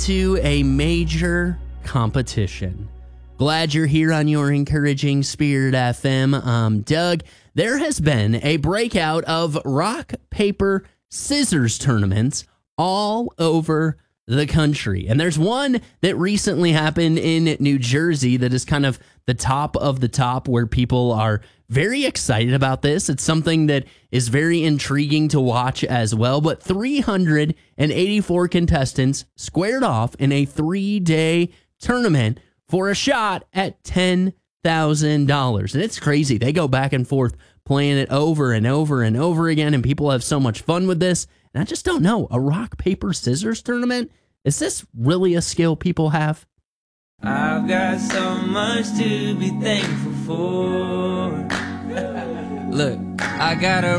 to a major competition. Glad you're here on your encouraging Spirit FM. I'm Doug. There has been a breakout of rock, paper, scissors tournaments all over the country. And there's one that recently happened in New Jersey that is kind of the top of the top, where people are very excited about this. It's something that is very intriguing to watch as well. But 384 contestants squared off in a 3-day tournament for a shot at $10,000. And it's crazy. They go back and forth playing it over and over and over again, and people have so much fun with this. And I just don't know, a rock, paper, scissors tournament? Is this really a skill people have? I've got so much to be thankful for. Look, I got a